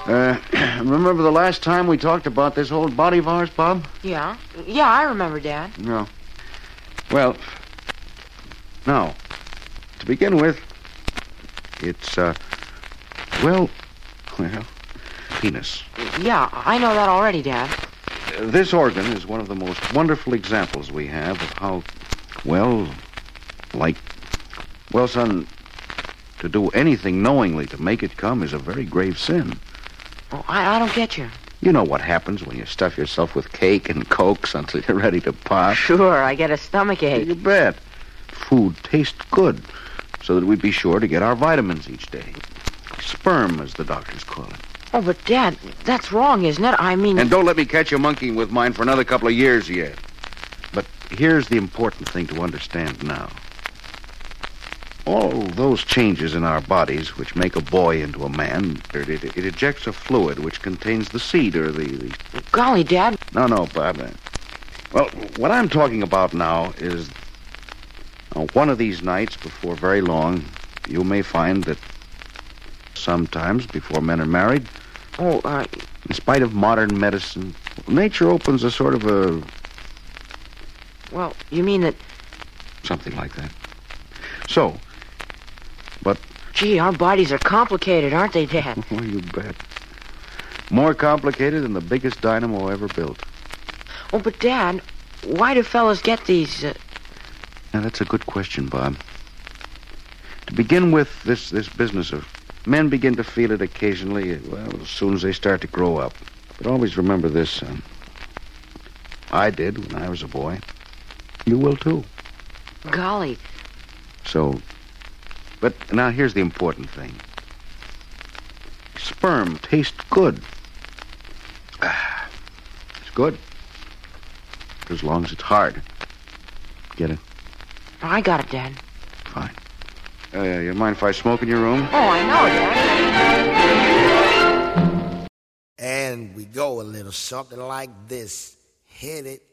Remember the last time we talked about this old body of ours, Bob? Yeah. Yeah, I remember, Dad. No. Well, now, to begin with, it's, penis. Yeah, I know that already, Dad. This organ is one of the most wonderful examples we have of how, son, to do anything knowingly to make it come is a very grave sin. Oh, I don't get you. You know what happens when you stuff yourself with cake and cokes until you're ready to pop. Sure, I get a stomachache. You bet. Food tastes good, so that we'd be sure to get our vitamins each day. Sperm, as the doctors call it. Oh, but Dad, that's wrong, isn't it? I mean... And don't let me catch you monkeying with mine for another couple of years yet. But here's the important thing to understand now. All those changes in our bodies which make a boy into a man, it ejects a fluid which contains the seed or the... Golly, Dad. No, Bob. Well, what I'm talking about now is one of these nights before very long, you may find that sometimes before men are married, in spite of modern medicine, nature opens a sort of a... Well, you mean that... Something like that. So... But... Gee, our bodies are complicated, aren't they, Dad? Oh, you bet. More complicated than the biggest dynamo ever built. Oh, but Dad, why do fellas get these... Now, that's a good question, Bob. To begin with, this business of... Men begin to feel it occasionally, as soon as they start to grow up. But always remember this, son. I did when I was a boy. You will, too. Golly. So... But now here's the important thing. Sperm tastes good. It's good. As long as it's hard. Get it? I got it, Dad. Fine. You mind if I smoke in your room? Oh, I know, Dad. And we go a little something like this. Hit it.